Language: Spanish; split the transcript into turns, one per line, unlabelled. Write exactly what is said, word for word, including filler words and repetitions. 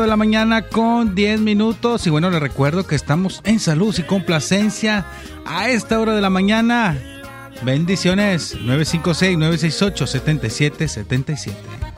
De la mañana con diez minutos. Y bueno, les recuerdo que estamos en salud y complacencia a esta hora de la mañana. Bendiciones. nueve cinco seis, nueve seis ocho, siete siete siete siete.